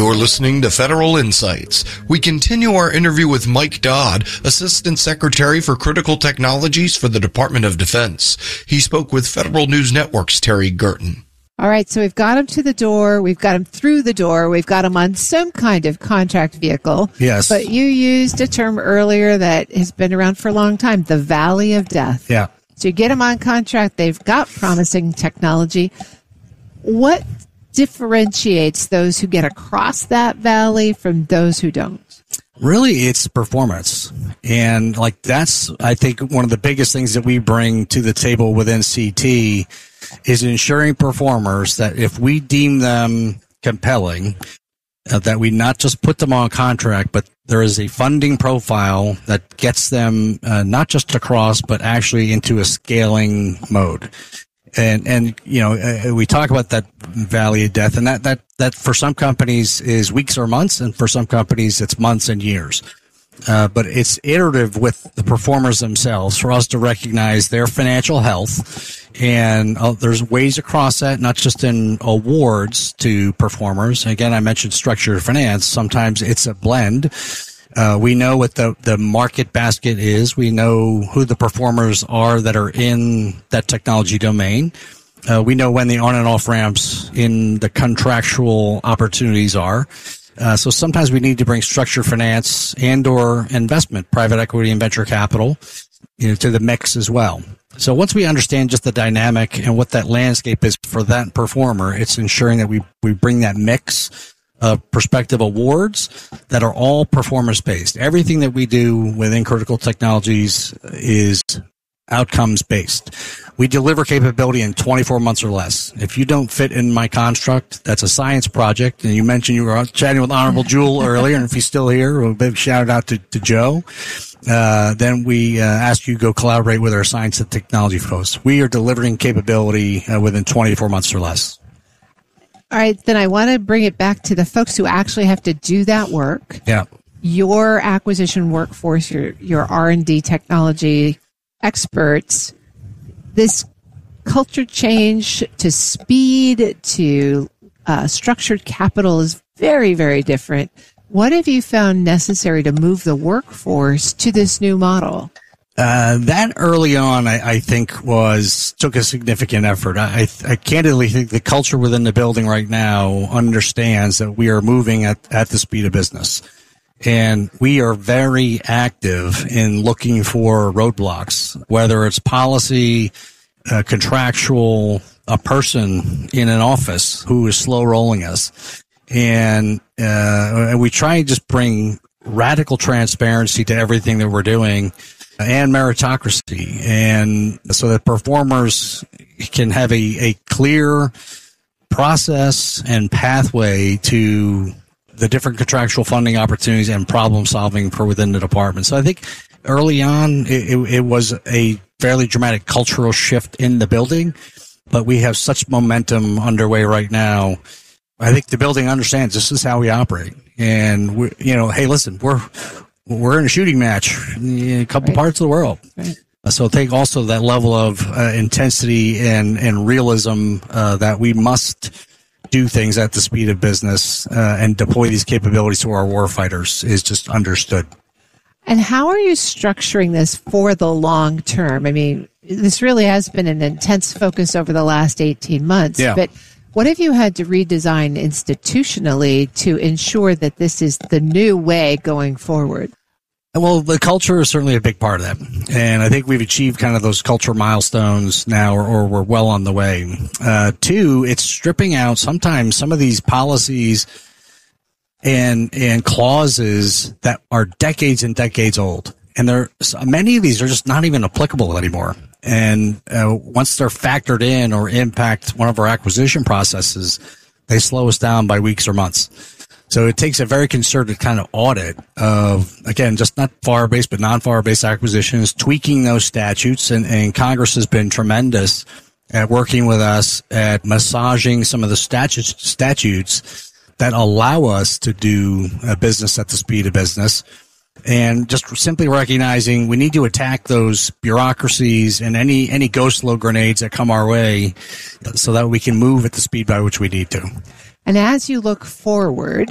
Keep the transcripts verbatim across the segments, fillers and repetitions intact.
You're listening to Federal Insights. We continue our interview with Mike Dodd, Assistant Secretary for Critical Technologies for the Department of Defense. He spoke with Federal News Network's Terry Gerton. All right, so we've got him to the door. We've got him through the door. We've got him on some kind of contract vehicle. Yes. But you used a term earlier that has been around for a long time, the Valley of Death. Yeah. So you get them on contract. They've got promising technology. What differentiates those who get across that valley from those who don't? Really, it's performance. And like that's, I think, one of the biggest things that we bring to the table within C T is ensuring performers that if we deem them compelling, uh, that we not just put them on contract, but there is a funding profile that gets them uh, not just across, but actually into a scaling mode. And, and, you know, uh, we talk about that valley of death, and that, that, that for some companies is weeks or months, and for some companies it's months and years. Uh, but it's iterative with the performers themselves for us to recognize their financial health. And uh, there's ways across that, not just in awards to performers. Again, I mentioned structured finance. Sometimes it's a blend. Uh, we know what the, the market basket is. We know who the performers are that are in that technology domain. Uh, we know when the on and off ramps in the contractual opportunities are. Uh, so sometimes we need to bring structured finance and or investment, private equity and venture capital, you know, to the mix as well. So once we understand just the dynamic and what that landscape is for that performer, it's ensuring that we, we bring that mix of prospective awards that are all performance-based. Everything that we do within Critical Technologies is outcomes-based. We deliver capability in twenty-four months or less. If you don't fit in my construct, that's a science project. And you mentioned you were chatting with Honorable Jewel earlier, and if he's still here, a big shout out to, to Joe. Uh, then we uh, ask you to go collaborate with our science and technology folks. We are delivering capability uh, within twenty-four months or less. All right, then I want to bring it back to the folks who actually have to do that work. Yeah. Your acquisition workforce, your your R and D technology experts, this culture change to speed to uh, structured capital is very, very different. What have you found necessary to move the workforce to this new model? Uh, that early on, I, I think was, took a significant effort. I, I candidly think the culture within the building right now understands that we are moving at, at the speed of business. And we are very active in looking for roadblocks, whether it's policy, uh, contractual, a person in an office who is slow rolling us. And, uh, and we try and just bring radical transparency to everything that we're doing and meritocracy. And so that performers can have a, a clear process and pathway to the different contractual funding opportunities and problem solving for within the department. So I think early on, it, it, it was a fairly dramatic cultural shift in the building, but we have such momentum underway right now. I think the building understands this is how we operate. And we, you know, hey, listen, we're, we're in a shooting match in a couple right. parts of the world. Right. So take also that level of uh, intensity and, and realism uh, that we must do things at the speed of business uh, and deploy these capabilities to our warfighters is just understood. And how are you structuring this for the long term? I mean, this really has been an intense focus over the last eighteen months. Yeah. But what have you had to redesign institutionally to ensure that this is the new way going forward? Well, the culture is certainly a big part of that. And I think we've achieved kind of those culture milestones now, or, or we're well on the way. Uh, two, it's stripping out sometimes some of these policies and, and clauses that are decades and decades old. And there, many of these are just not even applicable anymore. And uh, once they're factored in or impact one of our acquisition processes, they slow us down by weeks or months. So it takes a very concerted kind of audit of, again, just not F A R-based, but non-F A R-based acquisitions, tweaking those statutes. And, and Congress has been tremendous at working with us at massaging some of the statutes, statutes that allow us to do a business at the speed of business. And just simply recognizing we need to attack those bureaucracies and any, any go slow grenades that come our way so that we can move at the speed by which we need to. And as you look forward,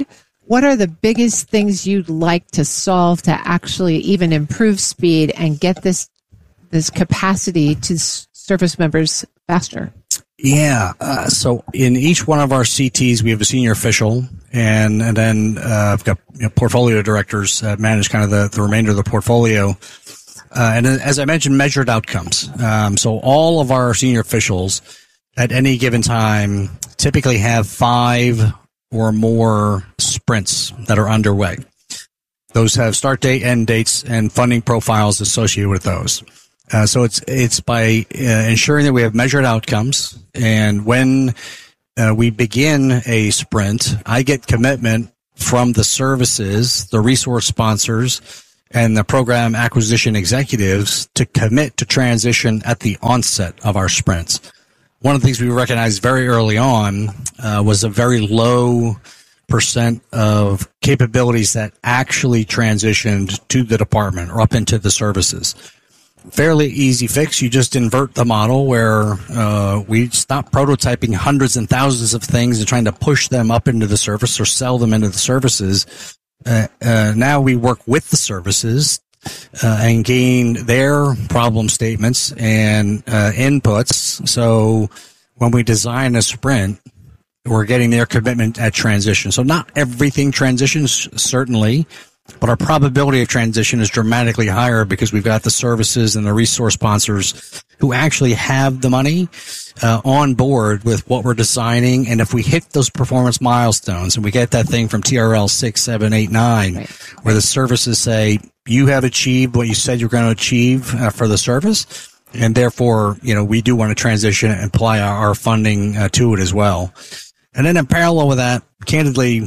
what are the biggest things you'd like to solve to actually even improve speed and get this this capacity to s- service members faster? Yeah. Uh, so in each one of our C Ts, we have a senior official, and, and then uh, I've got you know, portfolio directors that manage kind of the, the remainder of the portfolio. Uh, and as I mentioned, measured outcomes. Um, so all of our senior officials at any given time typically have five or more sprints that are underway. Those have start date, end dates, and funding profiles associated with those. Uh, so it's it's by uh, ensuring that we have measured outcomes, and when uh, we begin a sprint, I get commitment from the services, the resource sponsors, and the program acquisition executives to commit to transition at the onset of our sprints. One of the things we recognized very early on uh, was a very low percent of capabilities that actually transitioned to the department or up into the services. Fairly easy fix. You just invert the model where uh, we stop prototyping hundreds and thousands of things and trying to push them up into the service or sell them into the services. Uh, uh, now we work with the services uh, and gain their problem statements and uh, inputs. So when we design a sprint, we're getting their commitment at transition. So not everything transitions, certainly, but our probability of transition is dramatically higher because we've got the services and the resource sponsors who actually have the money uh, on board with what we're designing. And if we hit those performance milestones and we get that thing from T R L six, seven, eight, nine, right, where the services say, you have achieved what you said you're going to achieve uh, for the service, and therefore, you know, we do want to transition and apply our, our funding uh, to it as well. And then in parallel with that, candidly,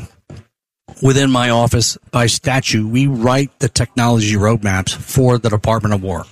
within my office, by statute, we write the technology roadmaps for the Department of War.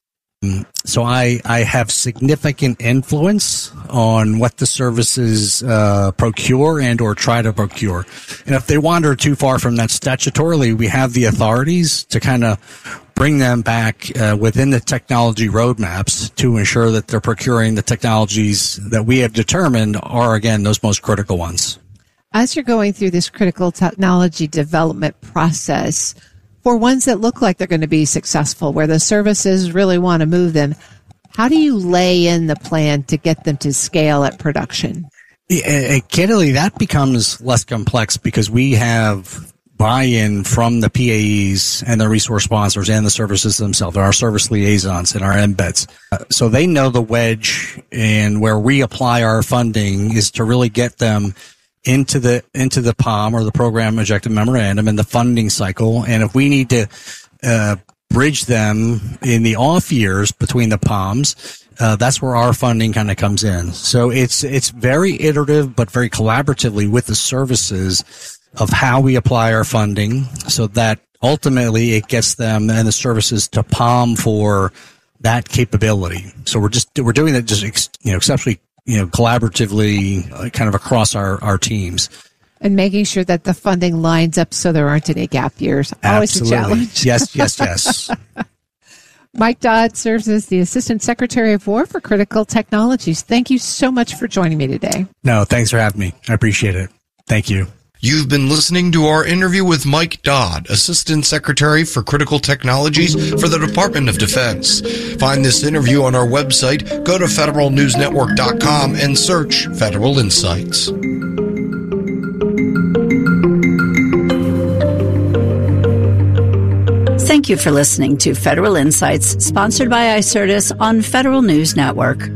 So I, I have significant influence on what the services uh, procure and or try to procure. And if they wander too far from that statutorily, we have the authorities to kind of bring them back uh, within the technology roadmaps to ensure that they're procuring the technologies that we have determined are, again, those most critical ones. As you're going through this critical technology development process, for ones that look like they're going to be successful, where the services really want to move them, how do you lay in the plan to get them to scale at production? Yeah, candidly, that becomes less complex because we have buy-in from the P A Es and the resource sponsors and the services themselves, our service liaisons and our embeds. Uh, so they know the wedge, and where we apply our funding is to really get them into the into the P O M or the Program Objective Memorandum and the funding cycle. And if we need to uh, bridge them in the off years between the P O Ms, uh, that's where our funding kind of comes in. So it's it's very iterative, but very collaboratively with the services of how we apply our funding, so that ultimately it gets them and the services to P O M for that capability. So we're just we're doing that just you know exceptionally. you know, collaboratively uh, kind of across our, our teams. And making sure that the funding lines up so there aren't any gap years. Always Absolutely. a challenge. Yes, yes, yes. Mike Dodd serves as the Assistant Secretary of War for Critical Technologies. Thank you so much for joining me today. No, thanks for having me. I appreciate it. Thank you. You've been listening to our interview with Mike Dodd, Assistant Secretary for Critical Technologies for the Department of Defense. Find this interview on our website. Go to federal news network dot com and search Federal Insights. Thank you for listening to Federal Insights, sponsored by iCertis on Federal News Network.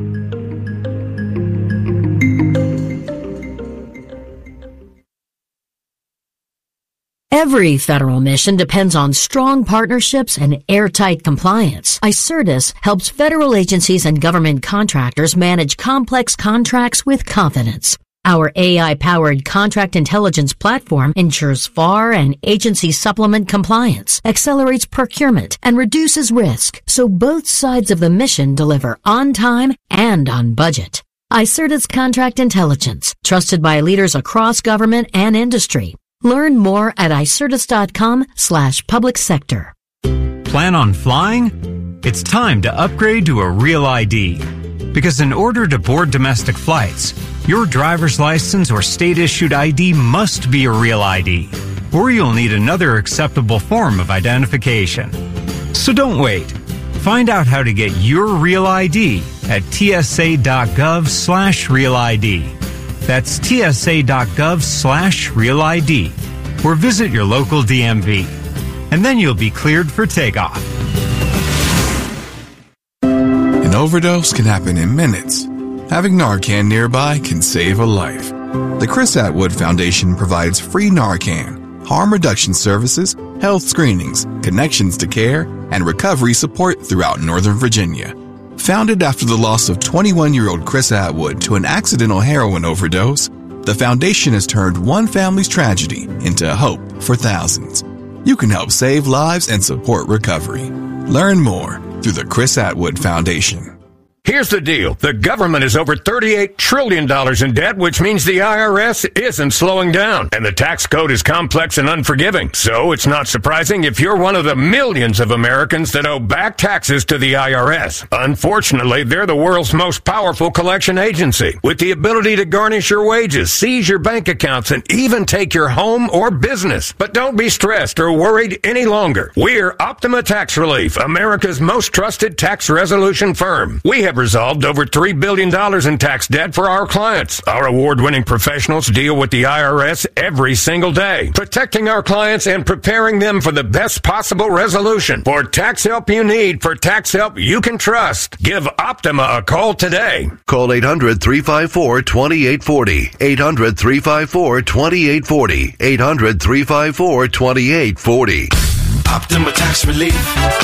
Every federal mission depends on strong partnerships and airtight compliance. iCertis helps federal agencies and government contractors manage complex contracts with confidence. Our A I-powered contract intelligence platform ensures F A R and agency supplement compliance, accelerates procurement, and reduces risk, so both sides of the mission deliver on time and on budget. iCertis Contract Intelligence, trusted by leaders across government and industry. Learn more at icertis.com slash public sector. Plan on flying? It's time to upgrade to a Real I D. Because in order to board domestic flights, your driver's license or state-issued I D must be a real I D, or you'll need another acceptable form of identification. So don't wait. Find out how to get your real I D at tsa.gov slash real ID. That's tsa.gov slash real ID. Or visit your local D M V. And then you'll be cleared for takeoff. An overdose can happen in minutes. Having Narcan nearby can save a life. The Chris Atwood Foundation provides free Narcan, harm reduction services, health screenings, connections to care, and recovery support throughout Northern Virginia. Founded after the loss of twenty-one-year-old Chris Atwood to an accidental heroin overdose, the foundation has turned one family's tragedy into hope for thousands. You can help save lives and support recovery. Learn more through the Chris Atwood Foundation. Here's the deal. The government is over thirty-eight trillion dollars in debt, which means the I R S isn't slowing down. And the tax code is complex and unforgiving. So it's not surprising if you're one of the millions of Americans that owe back taxes to the I R S. Unfortunately, they're the world's most powerful collection agency, with the ability to garnish your wages, seize your bank accounts, and even take your home or business. But don't be stressed or worried any longer. We're Optima Tax Relief, America's most trusted tax resolution firm. We have resolved over three billion dollars in tax debt for our clients. Our award-winning professionals deal with the I R S every single day, protecting our clients and preparing them for the best possible resolution. For tax help you need, for tax help you can trust, give Optima a call today. Call eight hundred, three five four, two eight four zero. eight hundred, three five four, two eight four zero. eight hundred, three five four, two eight four zero. Optima Tax Relief.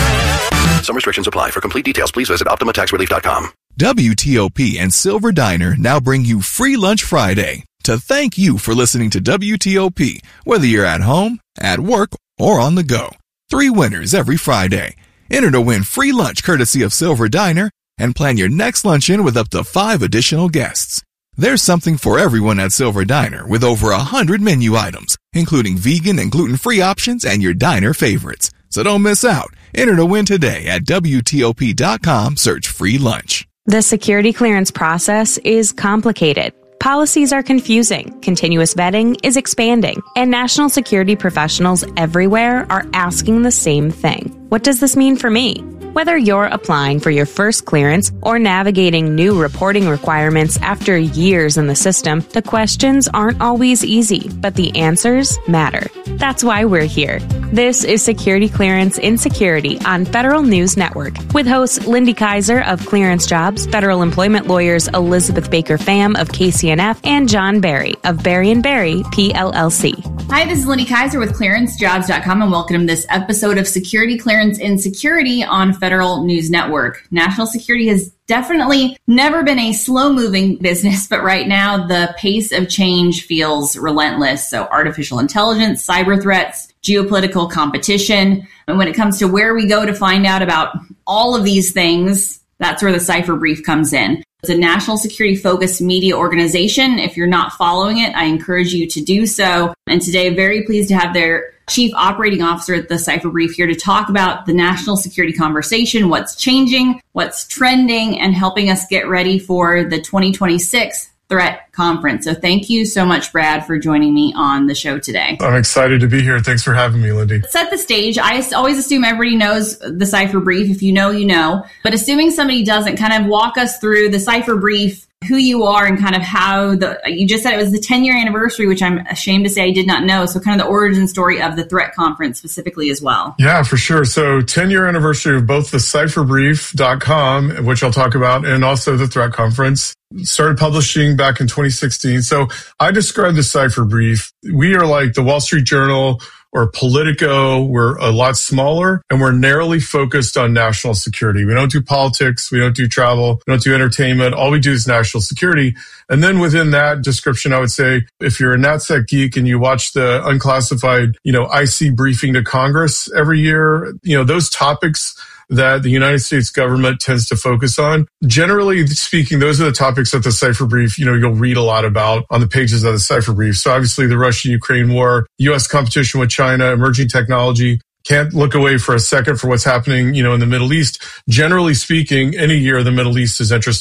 Some restrictions apply. For complete details, please visit optima tax relief dot com. W T O P and Silver Diner now bring you Free Lunch Friday to thank you for listening to W T O P, whether you're at home, at work, or on the go. Three winners every Friday. Enter to win free lunch courtesy of Silver Diner and plan your next luncheon with up to five additional guests. There's something for everyone at Silver Diner with over a hundred menu items, including vegan and gluten-free options and your diner favorites. So don't miss out. Enter to win today at W T O P dot com. Search free lunch. The security clearance process is complicated. Policies are confusing, continuous vetting is expanding, and national security professionals everywhere are asking the same thing. What does this mean for me? Whether you're applying for your first clearance or navigating new reporting requirements after years in the system, the questions aren't always easy, but the answers matter. That's why we're here. This is Security Clearance in Security on Federal News Network with hosts Lindy Kaiser of Clearance Jobs, federal employment lawyers Elizabeth Baker Pham of K C N F, and John Barry of Barry and Barry, P L L C. Hi, this is Lindy Kaiser with clearance jobs dot com, and welcome to this episode of Security Clearance in Security on Federal News Network. National security has definitely never been a slow-moving business, but right now the pace of change feels relentless. So artificial intelligence, cyber threats, geopolitical competition. And when it comes to where we go to find out about all of these things, that's where the Cypher Brief comes in. It's a national security-focused media organization. If you're not following it, I encourage you to do so. And today, very pleased to have their Chief Operating Officer at the Cypher Brief here to talk about the national security conversation, what's changing, what's trending, and helping us get ready for the twenty twenty-six Threat Conference. So thank you so much, Brad, for joining me on the show today. I'm excited to be here. Thanks for having me, Lindy. Set the stage. I always assume everybody knows the Cypher Brief. If you know, you know. But assuming somebody doesn't, kind of walk us through the Cypher Brief, who you are, and kind of how the, you just said it was the ten-year anniversary, which I'm ashamed to say I did not know. So kind of the origin story of the Threat Conference specifically as well. Yeah, for sure. So ten-year anniversary of both the cypher brief dot com, which I'll talk about, and also the Threat Conference. Started publishing back in twenty sixteen. So I describe the Cypher Brief. We are like the Wall Street Journal or Politico. We're a lot smaller and we're narrowly focused on national security. We don't do politics. We don't do travel. We don't do entertainment. All we do is national security. And then within that description, I would say if you're a NatSec geek and you watch the unclassified, you know, I C briefing to Congress every year, you know, those topics that the United States government tends to focus on. Generally speaking, those are the topics that the Cypher Brief, you know, you'll read a lot about on the pages of the Cypher Brief. So obviously the Russia-Ukraine war, U S competition with China, emerging technology. Can't look away for a second for what's happening, you know, in the Middle East. Generally speaking, any year the Middle East is interesting.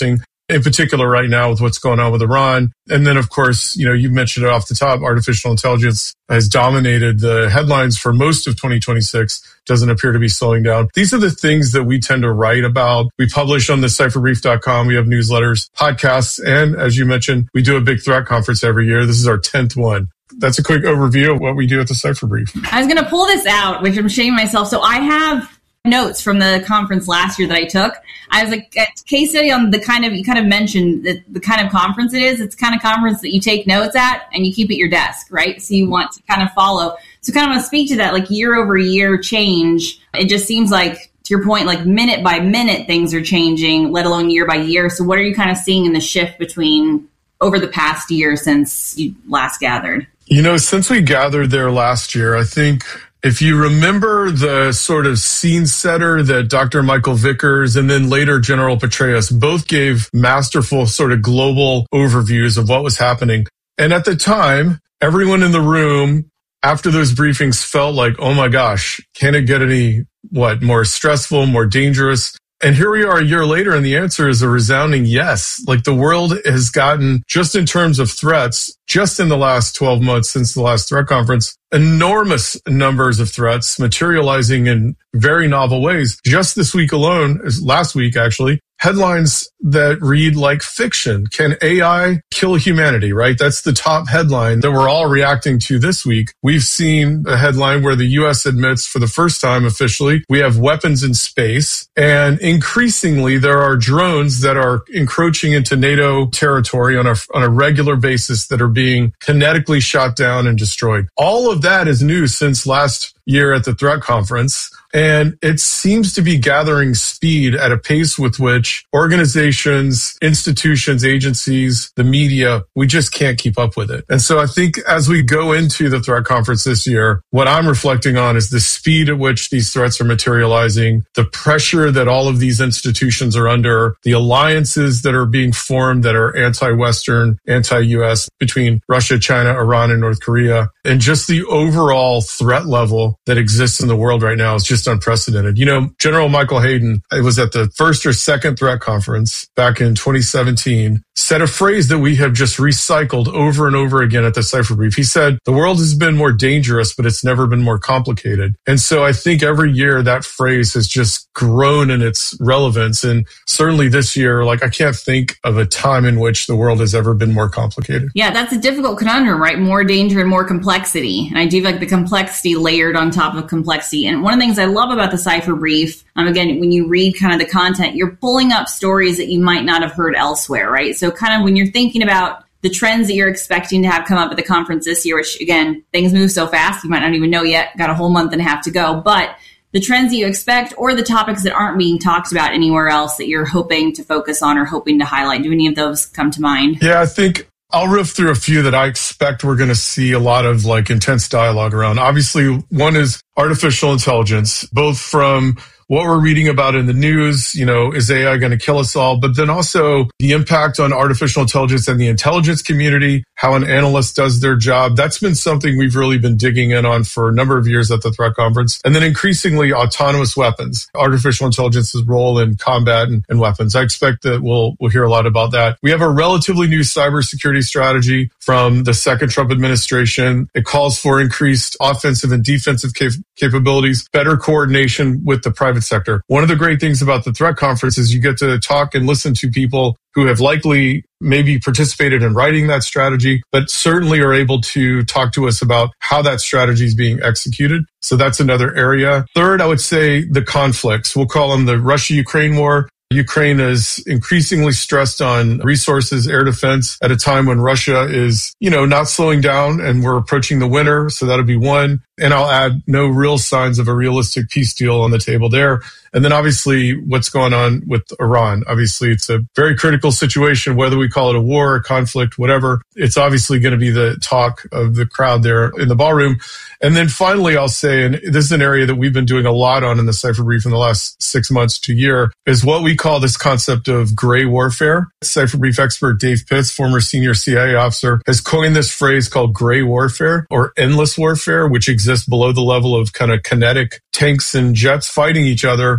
in particular right now with what's going on with Iran. And then, of course, you know, you mentioned it off the top, artificial intelligence has dominated the headlines for most of twenty twenty-six, doesn't appear to be slowing down. These are the things that we tend to write about. We publish on the cypher brief dot com. We have newsletters, podcasts, and as you mentioned, we do a big threat conference every year. This is our tenth one. That's a quick overview of what we do at the Cypher Brief. I was going to pull this out, which I'm shaming myself. So I have notes from the conference last year that I took. I was like, a case study on the kind of, you kind of mentioned that the kind of conference it is. It's the kind of conference that you take notes at and you keep at your desk, right? So you want to kind of follow. So kind of want to speak to that, like year over year change. It just seems like, to your point, like minute by minute, things are changing, let alone year by year. So what are you kind of seeing in the shift between over the past year since you last gathered? You know, since we gathered there last year, I think if you remember the sort of scene setter that Doctor Michael Vickers and then later General Petraeus both gave masterful sort of global overviews of what was happening. And at the time, everyone in the room after those briefings felt like, oh my gosh, can it get any, what, more stressful, more dangerous? And here we are a year later, and the answer is a resounding yes. Like the world has gotten, just in terms of threats, just in the last twelve months since the last threat conference, enormous numbers of threats materializing in very novel ways. Just this week alone, last week actually, headlines that read like fiction. Can A I kill humanity, right? That's the top headline that we're all reacting to this week. We've seen a headline where the U S admits for the first time officially, we have weapons in space. And increasingly, there are drones that are encroaching into NATO territory on a, on a regular basis that are being kinetically shot down and destroyed. All of that is new since last year at the threat conference. And it seems to be gathering speed at a pace with which organizations, institutions, agencies, the media, we just can't keep up with it. And so I think as we go into the threat conference this year, what I'm reflecting on is the speed at which these threats are materializing, the pressure that all of these institutions are under, the alliances that are being formed that are anti-Western, anti-U S between Russia, China, Iran, and North Korea, and just the overall threat level that exists in the world right now is just unprecedented. You know, General Michael Hayden, it was at the first or second threat conference back in twenty seventeen, said a phrase that we have just recycled over and over again at the Cypher Brief. He said, the world has been more dangerous, but it's never been more complicated. And so I think every year that phrase has just grown in its relevance. And certainly this year, like I can't think of a time in which the world has ever been more complicated. Yeah, that's a difficult conundrum, right? More danger and more complexity. And I do like the complexity layered on top of complexity. And one of the things I love about the Cypher Brief, um, again, when you read kind of the content, you're pulling up stories that you might not have heard elsewhere, right? So kind of when you're thinking about the trends that you're expecting to have come up at the conference this year, which again, things move so fast, you might not even know yet, got a whole month and a half to go, but the trends that you expect or the topics that aren't being talked about anywhere else that you're hoping to focus on or hoping to highlight. Do any of those come to mind? Yeah, I think I'll riff through a few that I expect we're going to see a lot of like intense dialogue around. Obviously, one is artificial intelligence, both from what we're reading about in the news, you know, is A I going to kill us all? But then also the impact on artificial intelligence and the intelligence community, how an analyst does their job. That's been something we've really been digging in on for a number of years at the threat conference. And then increasingly autonomous weapons, artificial intelligence's role in combat and, and weapons. I expect that we'll, we'll hear a lot about that. We have a relatively new cybersecurity strategy from the second Trump administration. It calls for increased offensive and defensive cap- capabilities, better coordination with the private sector. One of the great things about the threat conference is you get to talk and listen to people who have likely maybe participated in writing that strategy, but certainly are able to talk to us about how that strategy is being executed. So that's another area. Third, I would say the conflicts. We'll call them the Russia-Ukraine war. Ukraine is increasingly stressed on resources, air defense at a time when Russia is, you know, not slowing down and we're approaching the winter. So that'll be one. And I'll add no real signs of a realistic peace deal on the table there. And then obviously what's going on with Iran. Obviously, it's a very critical situation, whether we call it a war, a conflict, whatever. It's obviously going to be the talk of the crowd there in the ballroom. And then finally, I'll say, and this is an area that we've been doing a lot on in the Cypher Brief in the last six months to a year, is what we call this concept of gray warfare. Cypher Brief expert Dave Pitts, former senior C I A officer, has coined this phrase called gray warfare or endless warfare, which exists below the level of kind of kinetic tanks and jets fighting each other.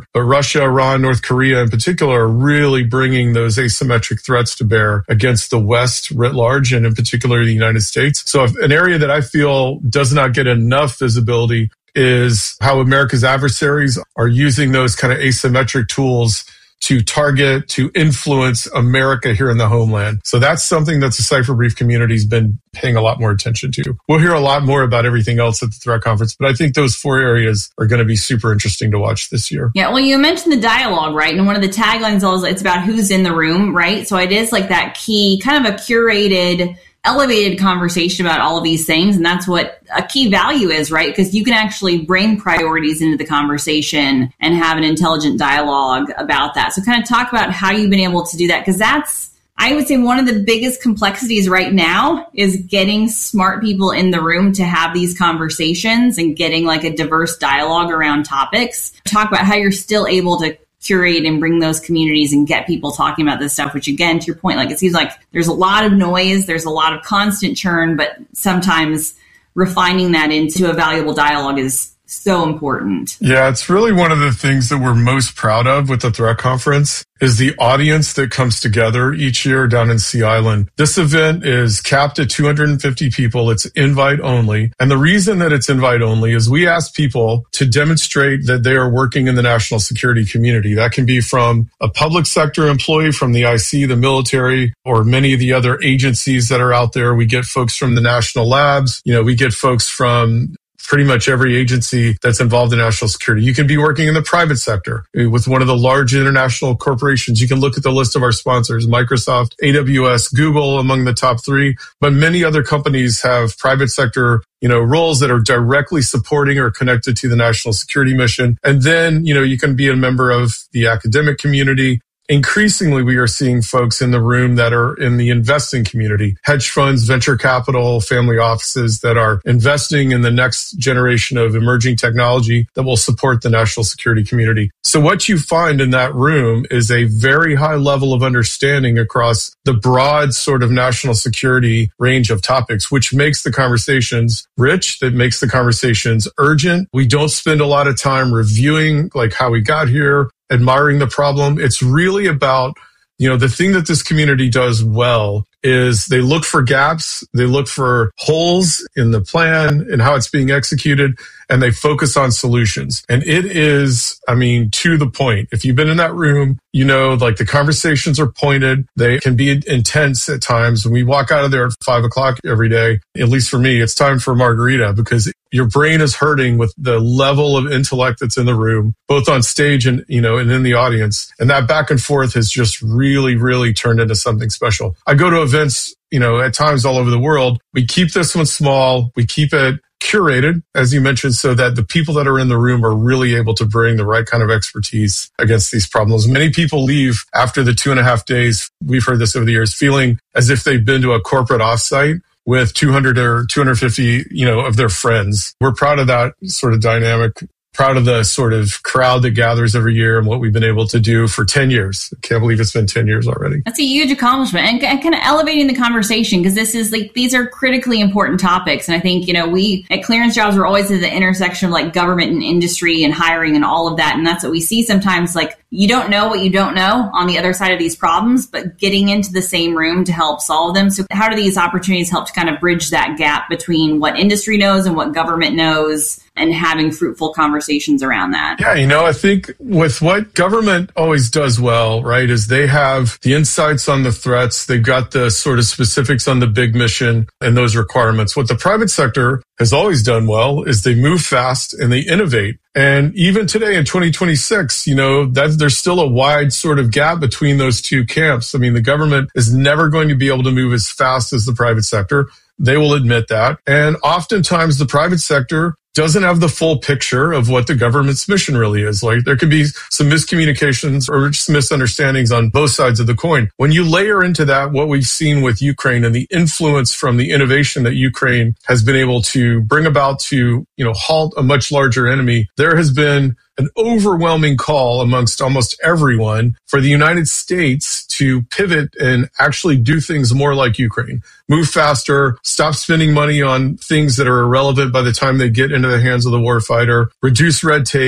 there, but Russia, Iran, North Korea in particular are really bringing those asymmetric threats to bear against the West writ large, and in particular the United States. So if an area that I feel does not get enough visibility is how America's adversaries are using those kind of asymmetric tools to target, to influence America here in the homeland. So that's something that the Cypher Brief community's been paying a lot more attention to. We'll hear a lot more about everything else at the Threat Conference, but I think those four areas are going to be super interesting to watch this year. Yeah, well, you mentioned the dialogue, right? And one of the taglines is it's about who's in the room, right? So it is like that key, kind of a curated, elevated conversation about all of these things. And that's what a key value is, right? Because you can actually bring priorities into the conversation and have an intelligent dialogue about that. So kind of talk about how you've been able to do that, because that's, I would say, one of the biggest complexities right now is getting smart people in the room to have these conversations and getting like a diverse dialogue around topics. Talk about how you're still able to curate and bring those communities and get people talking about this stuff, which again, to your point, like it seems like there's a lot of noise, there's a lot of constant churn, but sometimes refining that into a valuable dialogue is so important. Yeah, it's really one of the things that we're most proud of with the Threat Conference is the audience that comes together each year down in Sea Island. This event is capped at two hundred fifty people. It's invite only. And the reason that it's invite only is we ask people to demonstrate that they are working in the national security community. That can be from a public sector employee, from the I C, the military, or many of the other agencies that are out there. We get folks from the national labs. You know, we get folks from pretty much every agency that's involved in national security. You can be working in the private sector with one of the large international corporations. You can look at the list of our sponsors, Microsoft, A W S, Google among the top three, but many other companies have private sector, you know, roles that are directly supporting or connected to the national security mission. And then, you know, you can be a member of the academic community. Increasingly, we are seeing folks in the room that are in the investing community, hedge funds, venture capital, family offices that are investing in the next generation of emerging technology that will support the national security community. So what you find in that room is a very high level of understanding across the broad sort of national security range of topics, which makes the conversations rich, that makes the conversations urgent. We don't spend a lot of time reviewing like how we got here, admiring the problem. It's really about, you know, the thing that this community does well is they look for gaps, they look for holes in the plan and how it's being executed, and they focus on solutions. And it is, I mean, to the point. If you've been in that room, you know, like the conversations are pointed. They can be intense at times. When we walk out of there at five o'clock every day, at least for me, it's time for a margarita because your brain is hurting with the level of intellect that's in the room, both on stage and, you know, and in the audience. And that back and forth has just really, really turned into something special. I go to events, you know, at times all over the world. We keep this one small. We keep it curated, as you mentioned, so that the people that are in the room are really able to bring the right kind of expertise against these problems. Many people leave after the two and a half days, we've heard this over the years, feeling as if they've been to a corporate offsite with two hundred or two hundred fifty, you know, of their friends. We're proud of that sort of dynamic. Proud of the sort of crowd that gathers every year and what we've been able to do for ten years. I can't believe it's been ten years already. That's a huge accomplishment and, and kind of elevating the conversation because this is like, these are critically important topics. And I think, you know, we at Clearance Jobs, we're always at the intersection of like government and industry and hiring and all of that. And that's what we see sometimes, like you don't know what you don't know on the other side of these problems, but getting into the same room to help solve them. So how do these opportunities help to kind of bridge that gap between what industry knows and what government knows and having fruitful conversations around that? Yeah, you know, I think with what government always does well, right, is they have the insights on the threats. They've got the sort of specifics on the big mission and those requirements. What the private sector has always done well is they move fast and they innovate. And even today in twenty twenty-six, you know, that there's still a wide sort of gap between those two camps. I mean, the government is never going to be able to move as fast as the private sector. They will admit that. And oftentimes the private sector doesn't have the full picture of what the government's mission really is. Like there can be some miscommunications or just misunderstandings on both sides of the coin. When you layer into that what we've seen with Ukraine and the influence from the innovation that Ukraine has been able to bring about to, you know, halt a much larger enemy, there has been an overwhelming call amongst almost everyone for the United States to pivot and actually do things more like Ukraine. Move faster, stop spending money on things that are irrelevant by the time they get into the hands of the warfighter, reduce red tape,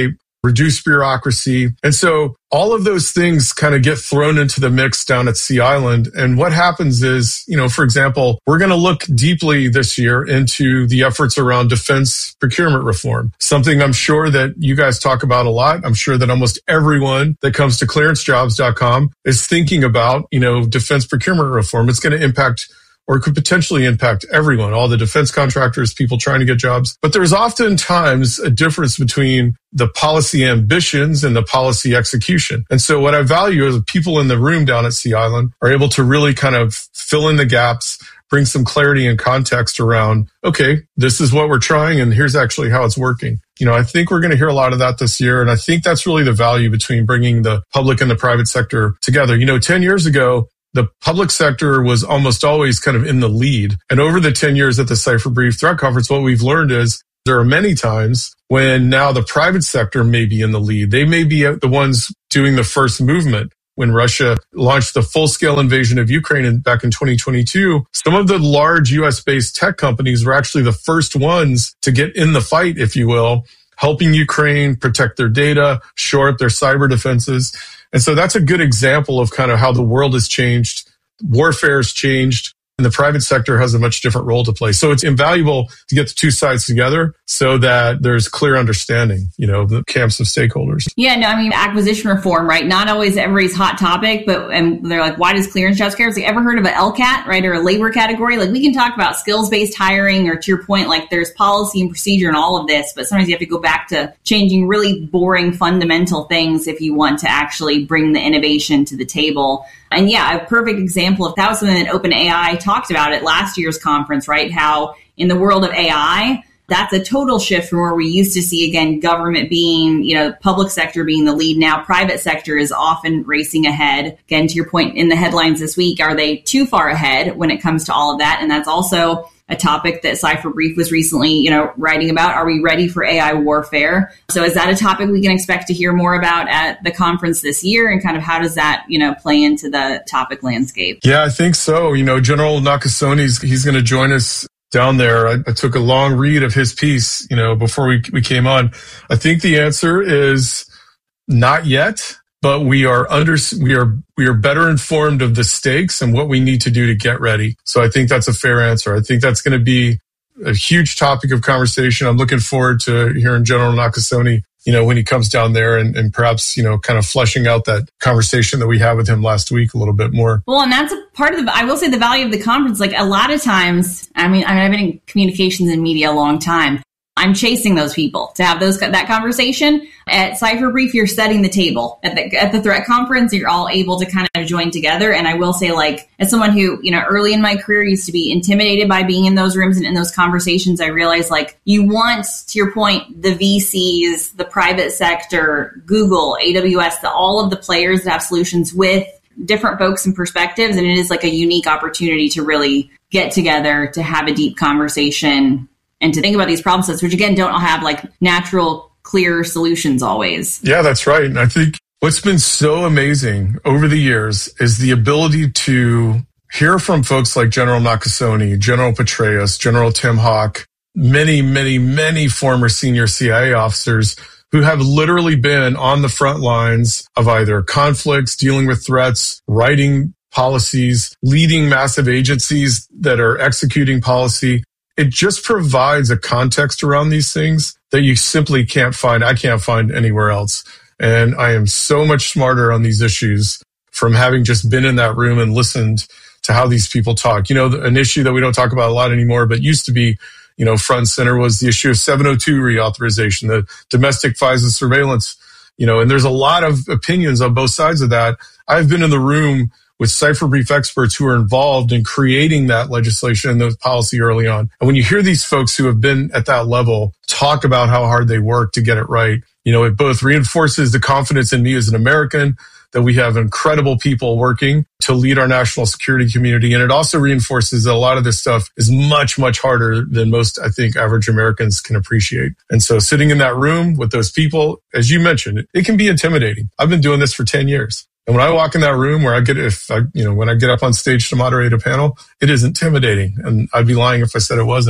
reduce bureaucracy. And so all of those things kind of get thrown into the mix down at Sea Island. And what happens is, you know, for example, we're going to look deeply this year into the efforts around defense procurement reform, something I'm sure that you guys talk about a lot. I'm sure that almost everyone that comes to clearance jobs dot com is thinking about, you know, defense procurement reform. It's going to impact or could potentially impact everyone, all the defense contractors, people trying to get jobs. But there's oftentimes a difference between the policy ambitions and the policy execution. And so what I value is people in the room down at Sea Island are able to really kind of fill in the gaps, bring some clarity and context around, okay, this is what we're trying and here's actually how it's working. You know, I think we're going to hear a lot of that this year. And I think that's really the value between bringing the public and the private sector together. You know, ten years ago, the public sector was almost always kind of in the lead. And over the ten years at the Cypher Brief Threat Conference, what we've learned is there are many times when now the private sector may be in the lead. They may be the ones doing the first movement. When Russia launched the full-scale invasion of Ukraine in, back in twenty twenty-two, some of the large U S-based tech companies were actually the first ones to get in the fight, if you will, helping Ukraine protect their data, shore up their cyber defenses. And so that's a good example of kind of how the world has changed, warfare has changed, and the private sector has a much different role to play. So it's invaluable to get the two sides together so that there's clear understanding, you know, the camps of stakeholders. Yeah, no, I mean, acquisition reform, right? Not always everybody's hot topic, but and they're like, why does clearance jobs care? It's like, ever heard of an L C A T, right? Or a labor category? Like, we can talk about skills-based hiring, or to your point, like there's policy and procedure and all of this, but sometimes you have to go back to changing really boring fundamental things if you want to actually bring the innovation to the table. And yeah, a perfect example of that was something that OpenAI talked about at last year's conference, right? How in the world of A I, that's a total shift from where we used to see, again, government being, you know, public sector being the lead. Now, private sector is often racing ahead. Again, to your point in the headlines this week, are they too far ahead when it comes to all of that? And that's also a topic that Cypher Brief was recently, you know, writing about. Are we ready for A I warfare? So is that a topic we can expect to hear more about at the conference this year? And kind of how does that, you know, play into the topic landscape? Yeah, I think so. You know, General Nakasone, he's going to join us down there. I, I took a long read of his piece, you know, before we, we came on. I think the answer is not yet, but we are under, we are, we are better informed of the stakes and what we need to do to get ready. So I think that's a fair answer. I think that's going to be a huge topic of conversation. I'm looking forward to hearing General Nakasone, you know, when he comes down there and, and perhaps, you know, kind of fleshing out that conversation that we had with him last week a little bit more. Well, and that's a part of the, I will say the value of the conference, like a lot of times, I mean, I mean, I've been in communications and media a long time. I'm chasing those people to have those that conversation. At Cypher Brief, you're setting the table. At the, at the threat conference, you're all able to kind of join together. And I will say, like, as someone who, you know, early in my career used to be intimidated by being in those rooms and in those conversations, I realized, like, you want, to your point, the V Cs, the private sector, Google, A W S, the, all of the players that have solutions with different folks and perspectives. And it is like a unique opportunity to really get together, to have a deep conversation, and to think about these problem sets, which again, don't have like natural, clear solutions always. Yeah, that's right. And I think what's been so amazing over the years is the ability to hear from folks like General Nakasone, General Petraeus, General Tim Hawk, many, many, many former senior C I A officers who have literally been on the front lines of either conflicts, dealing with threats, writing policies, leading massive agencies that are executing policy. It just provides a context around these things that you simply can't find. I can't find anywhere else. And I am so much smarter on these issues from having just been in that room and listened to how these people talk. You know, an issue that we don't talk about a lot anymore, but used to be, you know, front and center was the issue of seven oh two reauthorization, the domestic FISA surveillance, you know, and there's a lot of opinions on both sides of that. I've been in the room with Cypher Brief experts who are involved in creating that legislation and those policy early on. And when you hear these folks who have been at that level talk about how hard they work to get it right, you know, it both reinforces the confidence in me as an American that we have incredible people working to lead our national security community. And it also reinforces that a lot of this stuff is much, much harder than most, I think, average Americans can appreciate. And so sitting in that room with those people, as you mentioned, it can be intimidating. I've been doing this for ten years. And when I walk in that room where I get, if I, you know, when I get up on stage to moderate a panel, it is intimidating. And I'd be lying if I said it wasn't.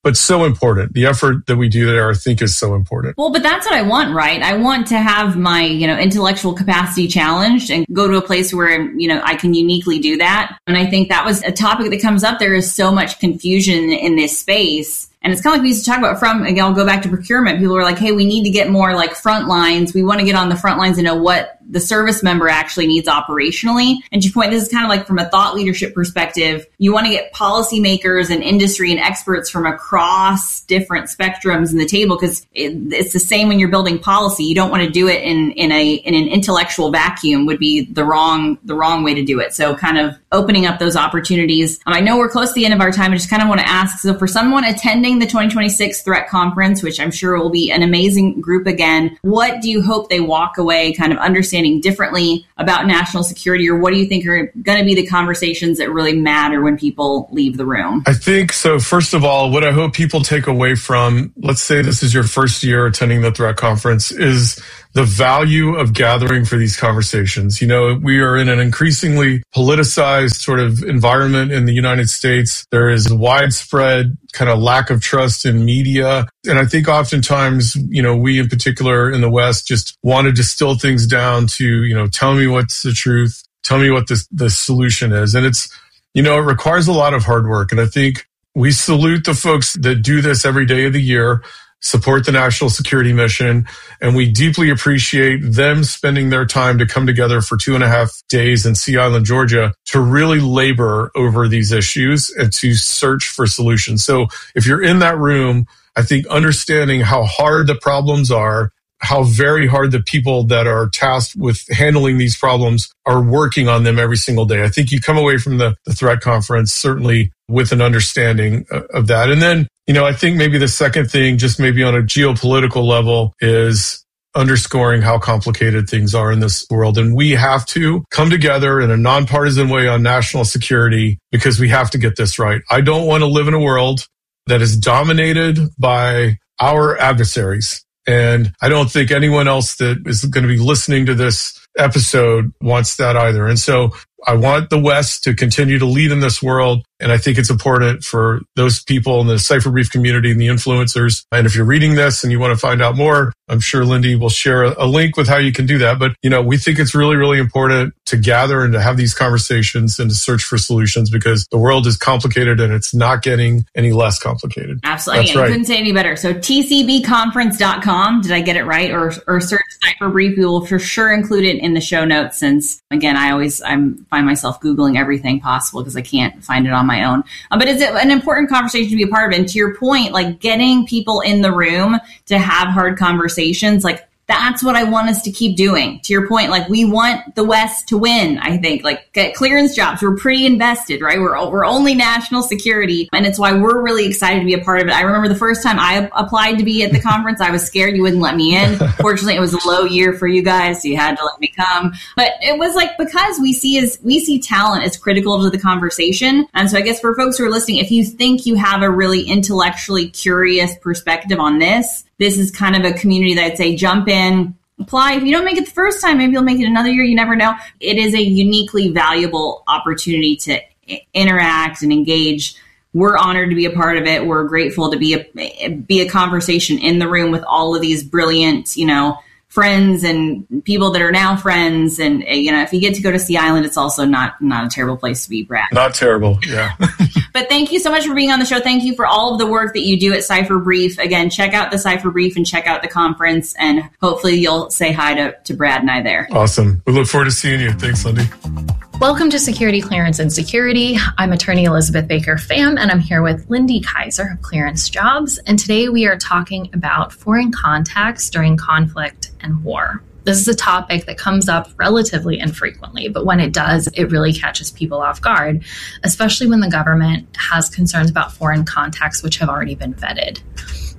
but so important. The effort that we do there, I think, is so important. Well, but that's what I want, right? I want to have my, you know, intellectual capacity challenged and go to a place where, you know, I can uniquely do that. And I think that was a topic that comes up. There is so much confusion in this space. And it's kind of like we used to talk about from, again, I'll go back to procurement. People were like, hey, we need to get more like front lines. We want to get on the front lines and know what the service member actually needs operationally. And to your point, this is kind of like from a thought leadership perspective, you want to get policymakers and industry and experts from across different spectrums in the table, because it, it's the same when you're building policy. You don't want to do it in, in a in an intellectual vacuum would be the wrong the wrong way to do it. So kind of opening up those opportunities. Um, I know we're close to the end of our time. I just kind of want to ask, so for someone attending the twenty twenty-six Threat Conference, which I'm sure will be an amazing group again, what do you hope they walk away kind of understanding differently about national security, or what do you think are going to be the conversations that really matter when people leave the room? I think so. First of all, what I hope people take away from, let's say this is your first year attending the Threat Conference, is the value of gathering for these conversations. You know, we are in an increasingly politicized sort of environment in the United States. There is widespread kind of lack of trust in media. And I think oftentimes, you know, we in particular in the West just want to distill things down to, you know, tell me what's the truth, tell me what the, the solution is. And it's, you know, it requires a lot of hard work. And I think we salute the folks that do this every day of the year, support the national security mission, and we deeply appreciate them spending their time to come together for two and a half days in Sea Island, Georgia, to really labor over these issues and to search for solutions. So if you're in that room, I think understanding how hard the problems are, how very hard the people that are tasked with handling these problems are working on them every single day. I think you come away from the, the Threat Conference certainly with an understanding of that. And then, you know, I think maybe the second thing, just maybe on a geopolitical level, is underscoring how complicated things are in this world. And we have to come together in a nonpartisan way on national security because we have to get this right. I don't want to live in a world that is dominated by our adversaries. And I don't think anyone else that is going to be listening to this episode wants that either. And so I want the West to continue to lead in this world. And I think it's important for those people in the Cipher Brief community and the influencers. And if you're reading this and you want to find out more, I'm sure Lindy will share a link with how you can do that. But, you know, we think it's really, really important to gather and to have these conversations and to search for solutions because the world is complicated and it's not getting any less complicated. Absolutely. That's I right. couldn't say any better. So T C B conference dot com, did I get it right? Or, or search Cipher Brief. We will for sure include it in the show notes since, again, I always I'm find myself Googling everything possible because I can't find it on my own. Uh, but it's an important conversation to be a part of. And to your point, like getting people in the room to have hard conversations, like that's what I want us to keep doing. To your point, like we want the West to win, I think. Like get clearance jobs, we're pretty invested, right? We're we're only national security. And it's why we're really excited to be a part of it. I remember the first time I applied to be at the conference, I was scared you wouldn't let me in. Fortunately, it was a low year for you guys, so you had to let me come. But it was like because we see as we see talent as critical to the conversation. And so I guess for folks who are listening, if you think you have a really intellectually curious perspective on this, this is kind of a community that I'd say jump in, apply. If you don't make it the first time, maybe you'll make it another year. You never know. It is a uniquely valuable opportunity to I- interact and engage. We're honored to be a part of it. We're grateful to be a, be a conversation in the room with all of these brilliant, you know, friends and people that are now friends. And, you know, if you get to go to Sea Island, it's also not, not a terrible place to be, Brad. Not terrible. Yeah. But thank you so much for being on the show. Thank you for all of the work that you do at Cipher Brief. Again, check out the Cipher Brief and check out the conference. And hopefully you'll say hi to, to Brad and I there. Awesome. We look forward to seeing you. Thanks, Lindy. Welcome to Security Clearance and Security. I'm attorney Elizabeth Baker Pham, and I'm here with Lindy Kaiser of Clearance Jobs. And today we are talking about foreign contacts during conflict and war. This is a topic that comes up relatively infrequently, but when it does, it really catches people off guard, especially when the government has concerns about foreign contacts which have already been vetted.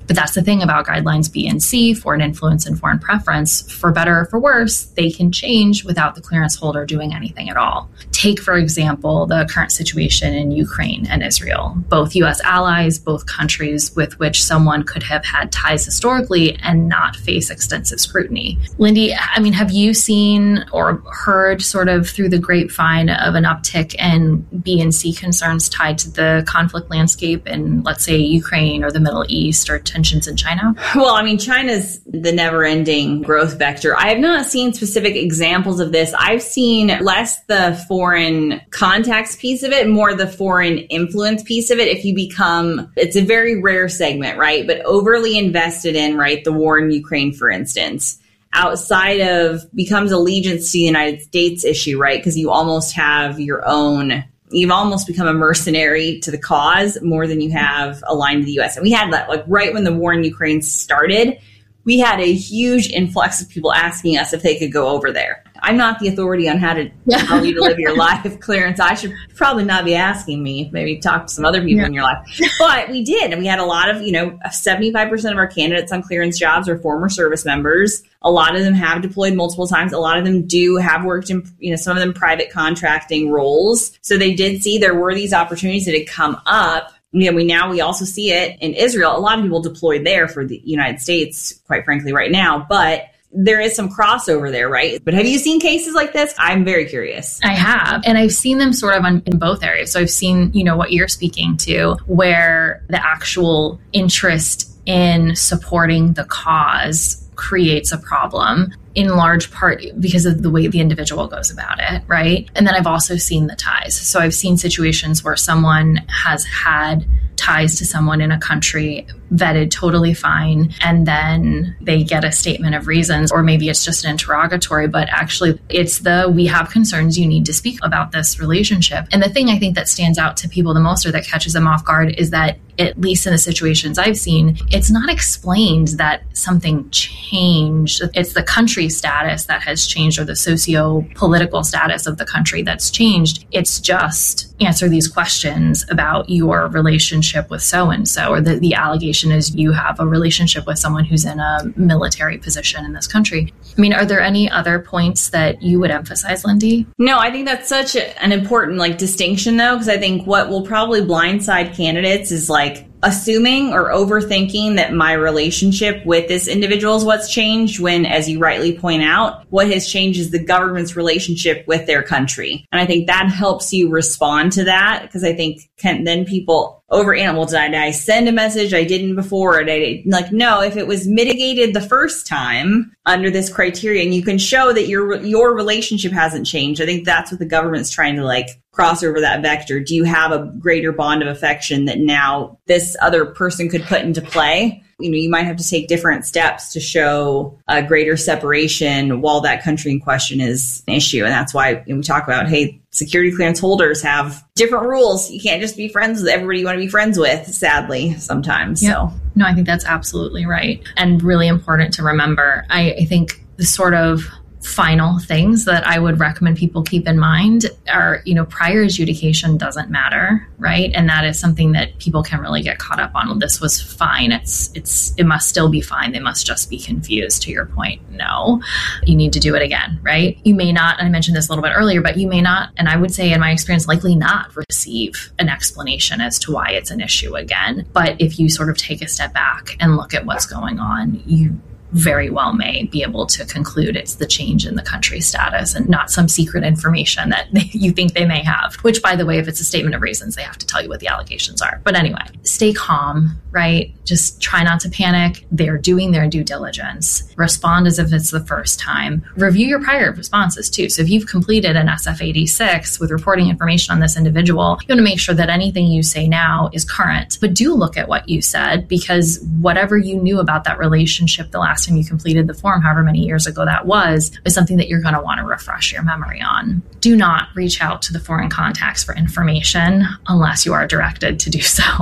But that's the thing about guidelines B and C, foreign influence and foreign preference. For better or for worse, they can change without the clearance holder doing anything at all. Take, for example, the current situation in Ukraine and Israel, both U S allies, both countries with which someone could have had ties historically and not face extensive scrutiny. Lindy, I mean, have you seen or heard sort of through the grapevine of an uptick in B and C concerns tied to the conflict landscape in, let's say, Ukraine or the Middle East or tensions in China? Well, I mean, China's the never-ending growth vector. I have not seen specific examples of this. I've seen less the foreign contacts piece of it, more the foreign influence piece of it. If you become, it's a very rare segment, right? But overly invested in, right, the war in Ukraine, for instance, outside of becomes allegiance to the United States issue, right? Because you almost have your own, you've almost become a mercenary to the cause more than you have aligned to the U S. And we had that, like, right when the war in Ukraine started, we had a huge influx of people asking us if they could go over there. I'm not the authority on how to tell you to live your life, Clarence. I should probably not be asking me. Maybe talk to some other people yeah. in your life. But we did. And we had a lot of, you know, seventy-five percent of our candidates on clearance jobs are former service members. A lot of them have deployed multiple times. A lot of them do have worked in, you know, some of them private contracting roles. So they did see there were these opportunities that had come up. You know, we now we also see it in Israel. A lot of people deployed there for the United States, quite frankly, right now. But there is some crossover there, right? But have you seen cases like this? I'm very curious. I have. And I've seen them sort of on, in both areas. So I've seen, you know, what you're speaking to, where the actual interest in supporting the cause creates a problem, in large part because of the way the individual goes about it, right? And then I've also seen the ties. So I've seen situations where someone has had ties to someone in a country, vetted totally fine, and then they get a statement of reasons, or maybe it's just an interrogatory, but actually it's the, we have concerns, you need to speak about this relationship. And the thing I think that stands out to people the most, or that catches them off guard, is that, at least in the situations I've seen, it's not explained that something changed. It's the country status that has changed, or the socio-political status of the country that's changed. It's just answer these questions about your relationship with so-and-so, or the, the allegation is you have a relationship with someone who's in a military position in this country. I mean, are there any other points that you would emphasize, Lindy? No, I think that's such a, an important like distinction, though, because I think what will probably blindside candidates is like assuming or overthinking that my relationship with this individual is what's changed, when, as you rightly point out, what has changed is the government's relationship with their country. And I think that helps you respond to that, because I think can, then people over, well, did I, did I send a message I didn't before? Or did I, like, no, if it was mitigated the first time under this criterion, you can show that your your relationship hasn't changed. I think that's what the government's trying to like cross over that vector. Do you have a greater bond of affection that now this other person could put into play? You know, you might have to take different steps to show a greater separation while that country in question is an issue. And that's why we talk about, hey, security clearance holders have different rules. You can't just be friends with everybody you want to be friends with, sadly, sometimes. Yep. So, no, I think that's absolutely right. And really important to remember. I, I think the sort of final things that I would recommend people keep in mind are, you know, prior adjudication doesn't matter, right? And that is something that people can really get caught up on. Well, this was fine. It's, it's, it must still be fine. They must just be confused, to your point. No, you need to do it again, right? You may not, and I mentioned this a little bit earlier, but you may not, and I would say in my experience, likely not receive an explanation as to why it's an issue again. But if you sort of take a step back and look at what's going on, you very well may be able to conclude it's the change in the country status and not some secret information that they, you think they may have, which, by the way, if it's a statement of reasons, they have to tell you what the allegations are. But anyway, stay calm, right? Just try not to panic. They're doing their due diligence. Respond as if it's the first time. Review your prior responses too. So if you've completed an S F eighty-six with reporting information on this individual, you want to make sure that anything you say now is current. But do look at what you said, because whatever you knew about that relationship the last time you completed the form, however many years ago that was, is something that you're going to want to refresh your memory on. Do not reach out to the foreign contacts for information unless you are directed to do so.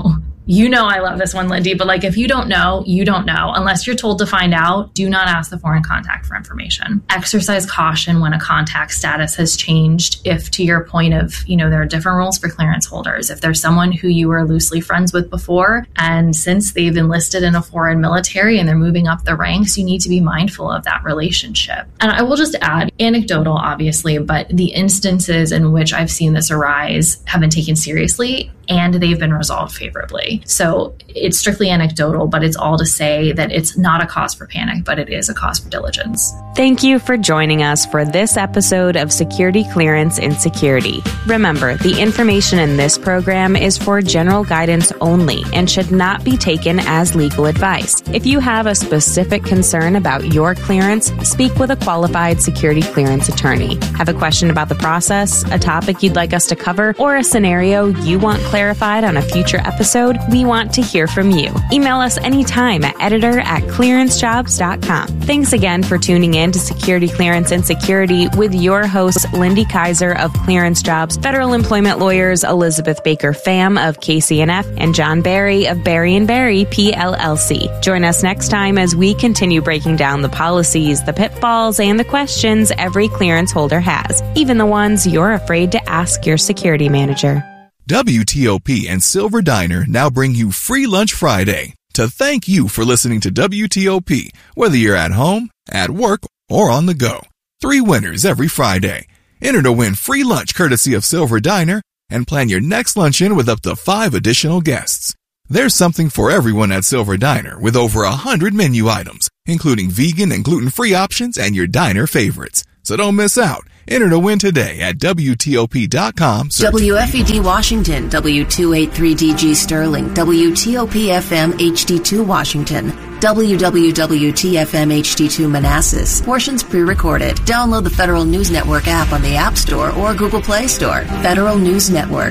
You know I love this one, Lindy, but like if you don't know, you don't know. Unless you're told to find out, do not ask the foreign contact for information. Exercise caution when a contact status has changed. If, to your point of, you know, there are different rules for clearance holders. If there's someone who you were loosely friends with before, and since they've enlisted in a foreign military and they're moving up the ranks, you need to be mindful of that relationship. And I will just add, anecdotal, obviously, but the instances in which I've seen this arise have been taken seriously and they've been resolved favorably. So it's strictly anecdotal, but it's all to say that it's not a cause for panic, but it is a cause for diligence. Thank you for joining us for this episode of Security Clearance in Security. Remember, the information in this program is for general guidance only and should not be taken as legal advice. If you have a specific concern about your clearance, speak with a qualified security clearance attorney. Have a question about the process, a topic you'd like us to cover, or a scenario you want clarified on a future episode? We want to hear from you. Email us anytime at editor at clearance jobs dot com. Thanks again for tuning in to Security Clearance and Security with your hosts, Lindy Kaiser of Clearance Jobs, federal employment lawyers Elizabeth Baker Pham of K C N F, and John Barry of Barry and Barry P L L C. Join us next time as we continue breaking down the policies, the pitfalls, and the questions every clearance holder has, even the ones you're afraid to ask your security manager. W T O P and Silver Diner now bring you Free Lunch Friday to thank you for listening to W T O P, whether you're at home, at work, or on the go. Three winners every Friday. Enter to win free lunch courtesy of Silver Diner and plan your next luncheon with up to five additional guests. There's something for everyone at Silver Diner with over a hundred menu items, including vegan and gluten-free options and your diner favorites. So don't miss out. Enter to win today at W T O P dot com. W F E D Washington, W two eighty-three D G Sterling, W T O P F M H D two Washington, W W W T F M H D two Manassas. Portions pre-recorded. Download the Federal News Network app on the App Store or Google Play Store. Federal News Network.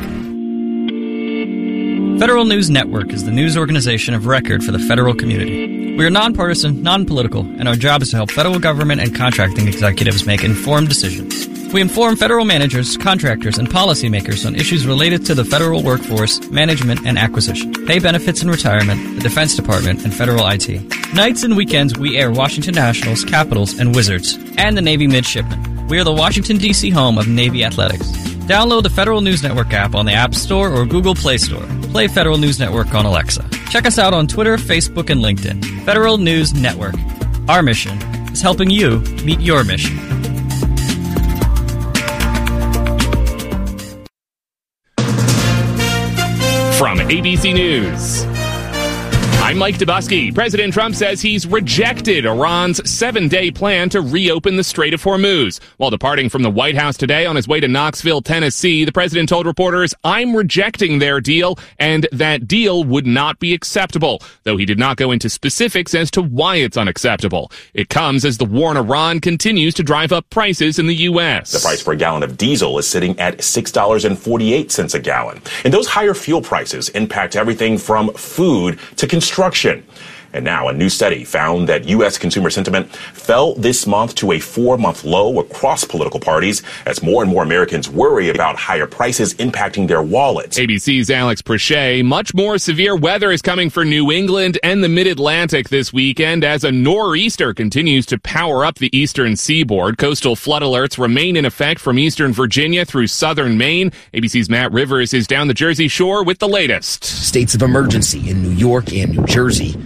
Federal News Network is the news organization of record for the federal community. We are nonpartisan, non-political, and our job is to help federal government and contracting executives make informed decisions. We inform federal managers, contractors, and policymakers on issues related to the federal workforce, management, and acquisition, pay benefits and retirement, the Defense Department, and federal I T. Nights and weekends, we air Washington Nationals, Capitals, and Wizards, and the Navy Midshipmen. We are the Washington, D C home of Navy Athletics. Download the Federal News Network app on the App Store or Google Play Store. Play Federal News Network on Alexa. Check us out on Twitter, Facebook, and LinkedIn. Federal News Network. Our mission is helping you meet your mission. From A B C News, I'm Mike Dubusky. President Trump says he's rejected Iran's seven-day plan to reopen the Strait of Hormuz. While departing from the White House today on his way to Knoxville, Tennessee, the president told reporters, "I'm rejecting their deal, and that deal would not be acceptable," though he did not go into specifics as to why it's unacceptable. It comes as the war in Iran continues to drive up prices in the U S. The price per gallon of diesel is sitting at six dollars and forty-eight cents a gallon. And those higher fuel prices impact everything from food to construction. Construction. And now a new study found that U S consumer sentiment fell this month to a four-month low across political parties as more and more Americans worry about higher prices impacting their wallets. A B C's Alex Prochet. Much more severe weather is coming for New England and the Mid-Atlantic this weekend as a nor'easter continues to power up the eastern seaboard. Coastal flood alerts remain in effect from eastern Virginia through southern Maine. A B C's Matt Rivers is down the Jersey Shore with the latest. States of emergency in New York and New Jersey.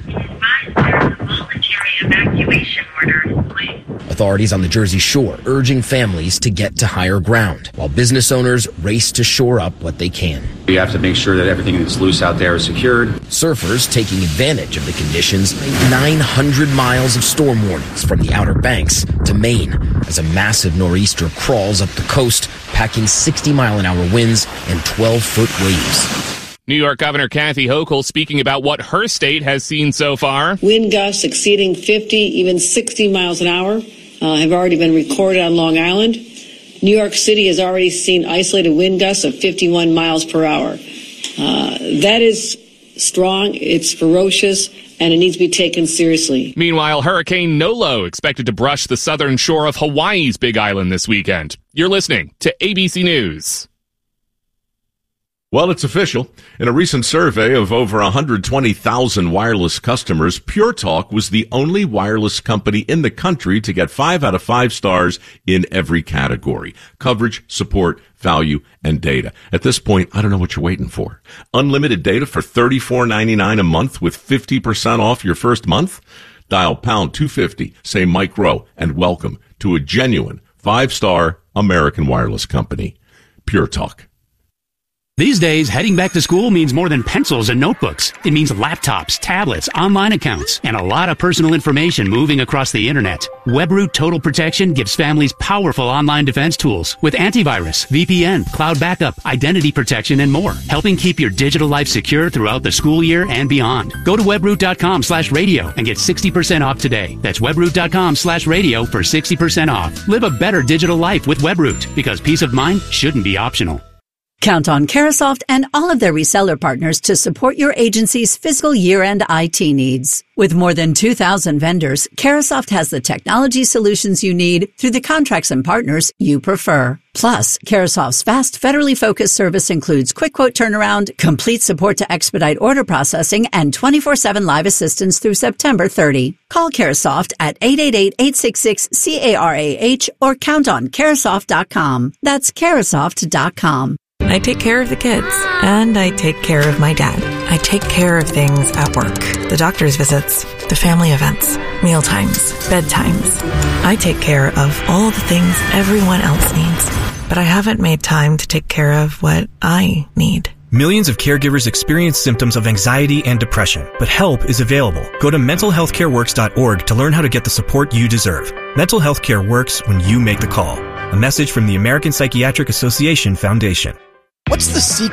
Voluntary evacuation order in place. Authorities on the Jersey Shore urging families to get to higher ground, while business owners race to shore up what they can. We have to make sure that everything that's loose out there is secured. Surfers taking advantage of the conditions. nine hundred miles of storm warnings from the Outer Banks to Maine as a massive nor'easter crawls up the coast, packing sixty mile an hour winds and twelve foot waves. New York Governor Kathy Hochul speaking about what her state has seen so far. Wind gusts exceeding fifty, even sixty miles an hour uh, have already been recorded on Long Island. New York City has already seen isolated wind gusts of fifty-one miles per hour. Uh, that is strong, it's ferocious, and it needs to be taken seriously. Meanwhile, Hurricane Nolo expected to brush the southern shore of Hawaii's Big Island this weekend. You're listening to A B C News. Well, it's official. In a recent survey of over one hundred twenty thousand wireless customers, Pure Talk was the only wireless company in the country to get five out of five stars in every category: coverage, support, value, and data. At this point, I don't know what you're waiting for. Unlimited data for thirty-four ninety-nine a month with fifty percent off your first month? Dial pound two fifty, say Mike Rowe, and welcome to a genuine five-star American wireless company. Pure Talk. These days, heading back to school means more than pencils and notebooks. It means laptops, tablets, online accounts, and a lot of personal information moving across the internet. WebRoot Total Protection gives families powerful online defense tools with antivirus, V P N, cloud backup, identity protection, and more, helping keep your digital life secure throughout the school year and beyond. Go to webroot.com slash radio and get sixty percent off today. That's webroot.com slash radio for sixty percent off. Live a better digital life with WebRoot, because peace of mind shouldn't be optional. Count on Carahsoft and all of their reseller partners to support your agency's fiscal year-end I T needs. With more than two thousand vendors, Carahsoft has the technology solutions you need through the contracts and partners you prefer. Plus, Carasoft's fast, federally focused service includes quick quote turnaround, complete support to expedite order processing, and twenty-four seven live assistance through September thirtieth. Call Carasoft at eight eight eight, eight six six, C A R A H or count on Carasoft dot com. That's Carasoft dot com. I take care of the kids, and I take care of my dad. I take care of things at work. The doctor's visits, the family events, meal times, bedtimes. I take care of all the things everyone else needs, but I haven't made time to take care of what I need. Millions of caregivers experience symptoms of anxiety and depression, but help is available. Go to mental health care works dot org to learn how to get the support you deserve. Mental health care works when you make the call. A message from the American Psychiatric Association Foundation. What's the secret